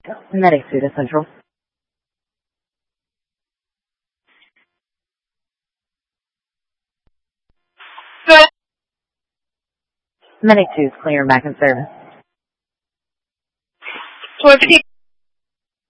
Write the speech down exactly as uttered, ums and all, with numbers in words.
Medic two to Central. Good. Medic two is clear and back in service. Twelve fifty.